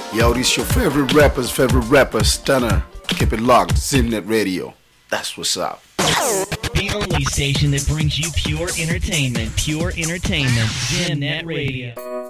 Yo, this your favorite rapper, Stunner. Keep it locked, Zimnet Radio. That's what's up. The only station that brings you pure entertainment. Pure entertainment. Zimnet Radio.